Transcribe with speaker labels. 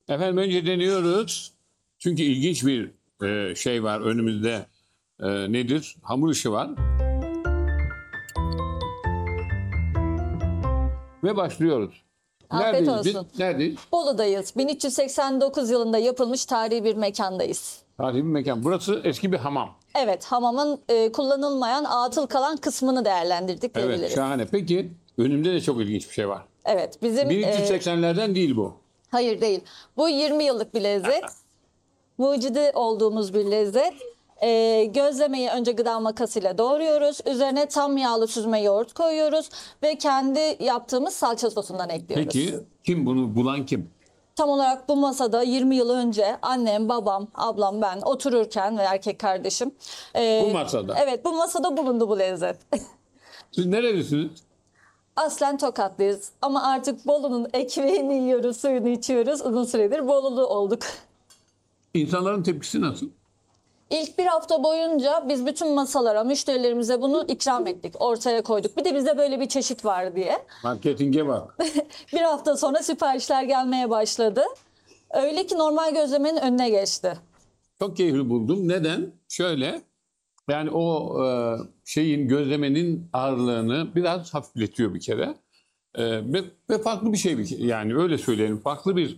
Speaker 1: Efendim önce deniyoruz. Çünkü ilginç bir şey var önümüzde. Nedir? Hamur işi var. Ve başlıyoruz.
Speaker 2: Afiyet
Speaker 1: Neredeyiz biz?
Speaker 2: olsun.
Speaker 1: Neredeyiz?
Speaker 2: Bolu'dayız. 1389 yılında yapılmış tarihi bir mekandayız.
Speaker 1: Tarihi bir mekan. Burası eski bir hamam.
Speaker 2: Evet, hamamın kullanılmayan, atıl kalan kısmını değerlendirdik
Speaker 1: Evet,
Speaker 2: diyebiliriz.
Speaker 1: şahane. Peki önümde de çok ilginç bir şey var.
Speaker 2: Evet, bizim
Speaker 1: 1380'lerden değil bu.
Speaker 2: hayır değil. Bu 20 yıllık bir lezzet. Mucidi olduğumuz bir lezzet. Gözlemeyi önce gıda makasıyla doğruyoruz. Üzerine tam yağlı süzme yoğurt koyuyoruz ve kendi yaptığımız salça sosundan ekliyoruz.
Speaker 1: Peki kim bunu bulan kim?
Speaker 2: Tam olarak bu masada 20 yıl önce annem, babam, ablam, ben otururken ve erkek kardeşim.
Speaker 1: Bu masada.
Speaker 2: Evet, bu masada bulundu bu lezzet.
Speaker 1: Siz nerelisiniz?
Speaker 2: Aslen Tokatlıyız ama artık Bolu'nun ekmeğini yiyoruz, suyunu içiyoruz. Uzun süredir Bolulu olduk.
Speaker 1: İnsanların tepkisi nasıl?
Speaker 2: İlk bir hafta boyunca biz bütün masalara, müşterilerimize bunu ikram ettik, ortaya koyduk. Bir de bizde böyle bir çeşit var diye.
Speaker 1: Marketinge bak.
Speaker 2: Bir hafta sonra siparişler gelmeye başladı. Öyle ki normal gözlemenin önüne geçti.
Speaker 1: Çok keyifli buldum. Neden? Şöyle. Yani o şeyin gözlemenin ağırlığını biraz hafifletiyor bir kere. Ve farklı bir şey yani öyle söyleyelim. Farklı bir